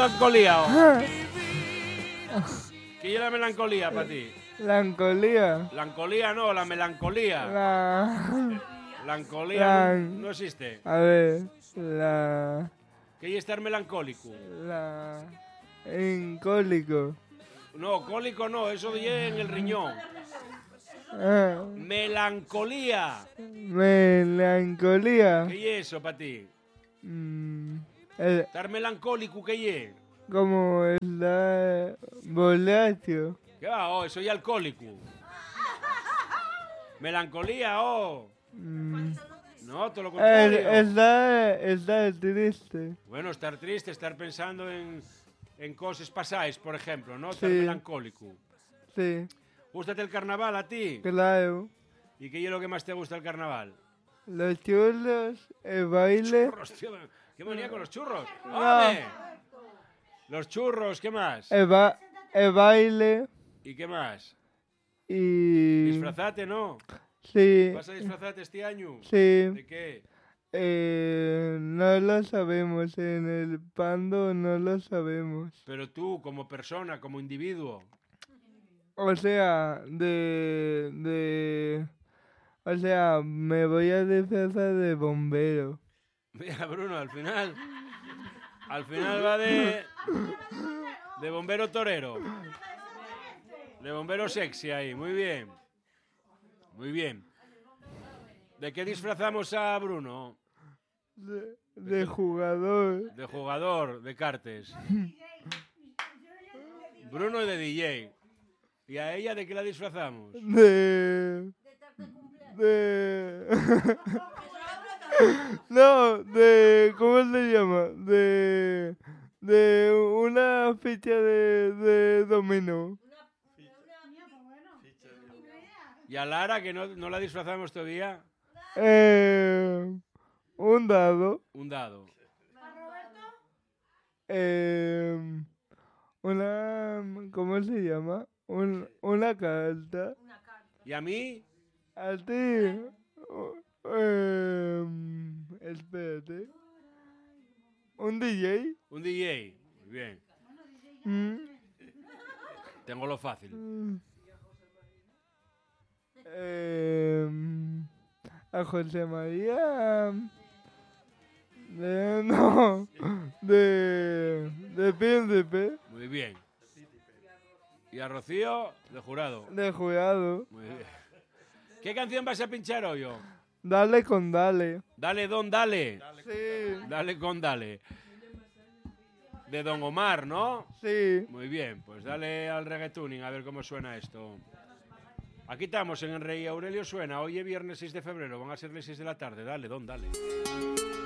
melancolía? ¿Qué es la melancolía para ti? Melancolía. Melancolía no, la melancolía. Melancolía no existe. A ver, ¿Qué es estar melancólico? Incólico. No, cólico no, eso de en el riñón. Melancolía. Melancolía. ¿Qué es eso para ti? El, Estar melancólico, ¿qué es? como está borracho. ¿Qué va? Oh, soy alcohólico. Melancolía, oh. No, todo lo contrario. Está triste. Bueno, estar triste, estar pensando en cosas pasadas, por ejemplo, ¿no? Estar melancólico. Sí. ¿Gústate el carnaval a ti? Claro. ¿Y qué es lo que más te gusta del carnaval? Los churros, el baile. Churros, tío. ¿Qué manía con los churros? ¡Hombre! Los churros, ¿qué más? El baile. ¿Y qué más? Y... Disfrazate, ¿no? Sí. ¿Vas a disfrazarte este año? Sí. ¿De qué? No lo sabemos. En el Pando no lo sabemos. Pero tú, como persona, como individuo. O sea, O sea, me voy a disfrazar de bombero. Mira, Bruno, al final va de bombero torero. De bombero sexy ahí, muy bien. Muy bien. ¿De qué disfrazamos a Bruno? De jugador. De jugador, de cartes. Bruno es de DJ. ¿Y a ella de qué la disfrazamos? No, ¿cómo se llama? De una ficha de dominó. ¿Y a Lara, que no la disfrazamos todavía? Un dado. Un dado. ¿Cómo se llama? Una carta. ¿Y a mí? A ti. Espérate. ¿Un DJ? Un DJ. Muy bien. Tengo lo fácil. A José María. No. De Príncipe. Muy bien. ¿Y a Rocío? De jurado. De jurado. Muy bien. ¿Qué canción vas a pinchar hoy? Dale con dale. Dale, don, dale. Sí. Dale con dale. De Don Omar, ¿no? Sí. Muy bien, pues dale al reggaetuning a ver cómo suena esto. Aquí estamos en el Rey Aurelio Suena. Hoy es viernes 6 de febrero, van a ser las 6 de la tarde. Dale, don, dale.